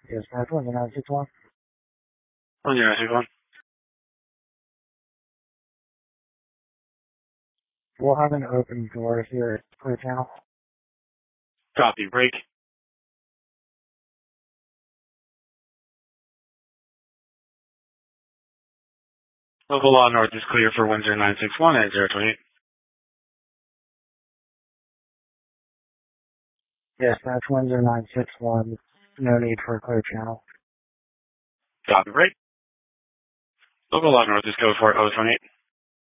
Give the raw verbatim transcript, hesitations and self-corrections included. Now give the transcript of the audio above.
Yes, that's one zero nine six one. one zero six one. We'll have an open door here at Clear Channel. Copy. Break. Local law north is clear for one zero nine six one at zero two eight. Yes, that's one zero nine six one. No need for a Clear Channel. Copy. Break. Local law north is code four oh two eight.